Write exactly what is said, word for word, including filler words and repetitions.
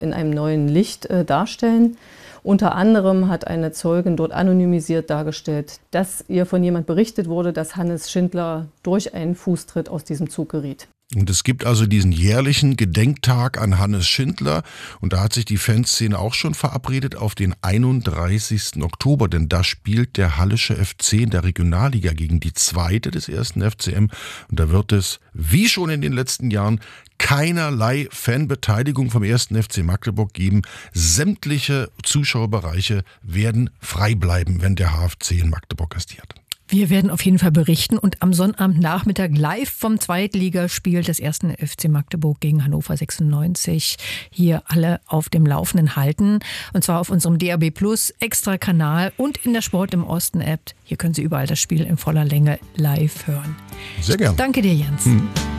in einem neuen Licht äh, darstellen. Unter anderem hat eine Zeugin dort anonymisiert dargestellt, dass ihr von jemand berichtet wurde, dass Hannes Schindler durch einen Fußtritt aus diesem Zug geriet. Und es gibt also diesen jährlichen Gedenktag an Hannes Schindler. Und da hat sich die Fanszene auch schon verabredet auf den einunddreißigsten Oktober. Denn da spielt der Hallische F C in der Regionalliga gegen die zweite des ersten F C M. Und da wird es, wie schon in den letzten Jahren, keinerlei Fanbeteiligung vom ersten F C Magdeburg geben. Sämtliche Zuschauerbereiche werden frei bleiben, wenn der H F C in Magdeburg gastiert. Wir werden auf jeden Fall berichten und am Sonnabendnachmittag live vom Zweitligaspiel des ersten F C Magdeburg gegen Hannover sechsundneunzig hier alle auf dem Laufenden halten. Und zwar auf unserem D A B Plus Extra-Kanal und in der Sport im Osten App. Hier können Sie überall das Spiel in voller Länge live hören. Sehr gerne. Danke dir, Jens. Hm.